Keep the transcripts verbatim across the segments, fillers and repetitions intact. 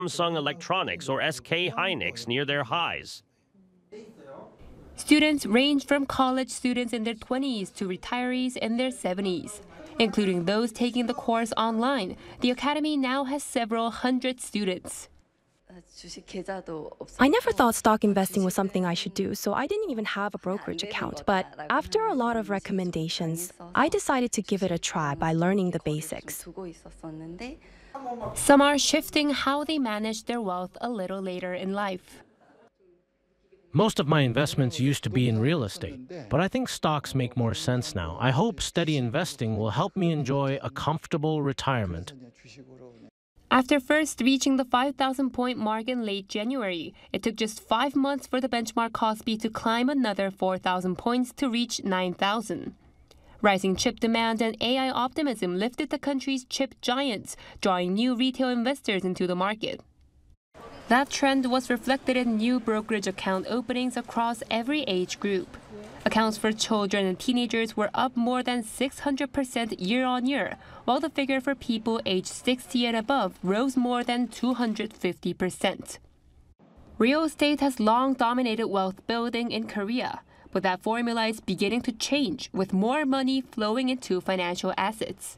Samsung Electronics or S K Hynix near their highs. Students range from college students in their twenties to retirees in their seventies. Including those taking the course online, the academy now has several hundred students. I never thought stock investing was something I should do, so I didn't even have a brokerage account. But after a lot of recommendations, I decided to give it a try by learning the basics. Some are shifting how they manage their wealth a little later in life. Most of my investments used to be in real estate, but I think stocks make more sense now. I hope steady investing will help me enjoy a comfortable retirement. After first reaching the five thousand point mark in late January, it took just five months for the benchmark Kospi to climb another four thousand points to reach nine thousand. Rising chip demand and A I optimism lifted the country's chip giants, drawing new retail investors into the market. That trend was reflected in new brokerage account openings across every age group. Accounts for children and teenagers were up more than six hundred percent year-on-year, while the figure for people aged sixty and above rose more than two hundred fifty percent. Real estate has long dominated wealth building in Korea, but that formula is beginning to change with more money flowing into financial assets.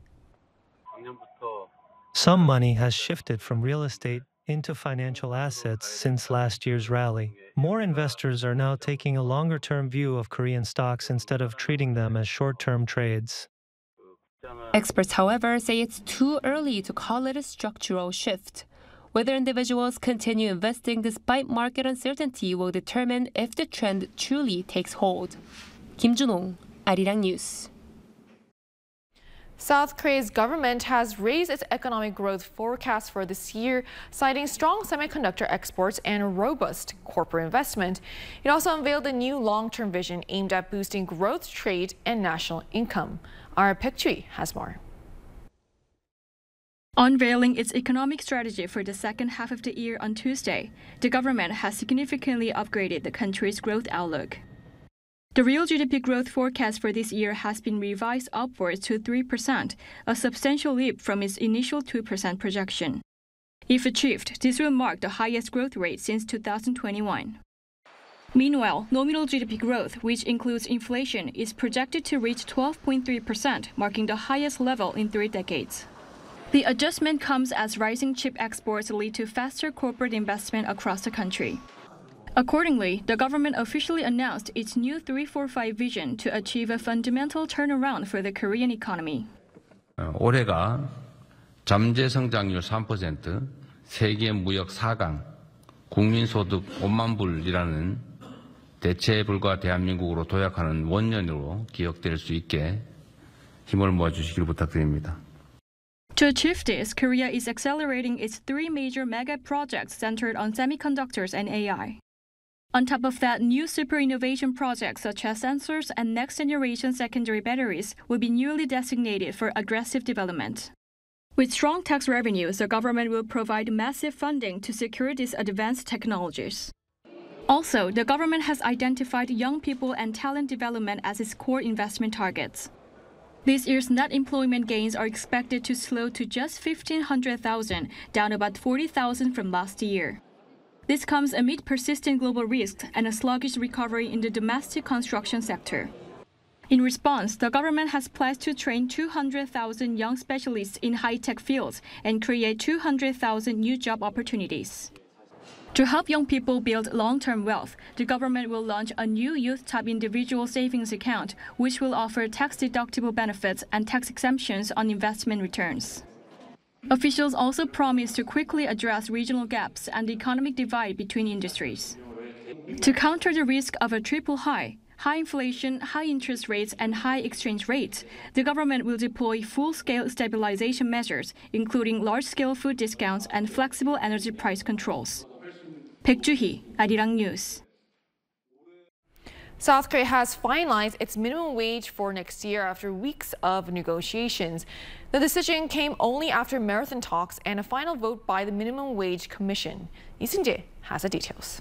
Some money has shifted from real estate into financial assets since last year's rally. More investors are now taking a longer-term view of Korean stocks instead of treating them as short-term trades. Experts, however, say it's too early to call it a structural shift. Whether individuals continue investing despite market uncertainty will determine if the trend truly takes hold. Kim Junong, Arirang News. South Korea's government has raised its economic growth forecast for this year, citing strong semiconductor exports and robust corporate investment. It also unveiled a new long-term vision aimed at boosting growth, trade, and national income. Our Baek Ju-hee has more. Unveiling its economic strategy for the second half of the year on Tuesday, the government has significantly upgraded the country's growth outlook. The real G D P growth forecast for this year has been revised upwards to three percent, a substantial leap from its initial two percent projection. If achieved, this will mark the highest growth rate since two thousand twenty-one. Meanwhile, nominal G D P growth, which includes inflation, is projected to reach twelve point three percent, marking the highest level in three decades. The adjustment comes as rising chip exports lead to faster corporate investment across the country. Accordingly, the government officially announced its new three forty-five vision to achieve a fundamental turnaround for the Korean economy. 올해가 잠재 성장률 삼 퍼센트, 세계 무역 사 강, 국민소득 오만 불이라는 대체 불가 대한민국으로 도약하는 원년으로 기억될 수 있게 힘을 모아주시길 부탁드립니다. To achieve this, Korea is accelerating its three major mega projects centered on semiconductors and A I. On top of that, new super innovation projects such as sensors and next-generation secondary batteries will be newly designated for aggressive development. With strong tax revenues, the government will provide massive funding to secure these advanced technologies. Also, the government has identified young people and talent development as its core investment targets. This year's net employment gains are expected to slow to just fifteen hundred thousand, down about forty thousand from last year. This comes amid persistent global risks and a sluggish recovery in the domestic construction sector. In response, the government has pledged to train two hundred thousand young specialists in high-tech fields and create two hundred thousand new job opportunities. To help young people build long-term wealth, the government will launch a new youth-type individual savings account, which will offer tax-deductible benefits and tax exemptions on investment returns. Officials also promise to quickly address regional gaps and the economic divide between industries. To counter the risk of a triple high, high inflation, high interest rates, and high exchange rates, the government will deploy full-scale stabilization measures, including large-scale food discounts and flexible energy price controls. Baek Ju-hee, Arirang News. South Korea has finalized its minimum wage for next year after weeks of negotiations. The decision came only after marathon talks and a final vote by the Minimum Wage Commission. Lee Seung-jae has the details.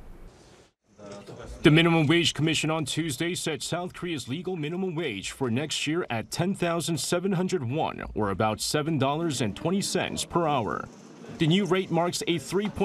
The Minimum Wage Commission on Tuesday set South Korea's legal minimum wage for next year at ten thousand seven hundred won, or about seven dollars and twenty cents per hour. The new rate marks a three point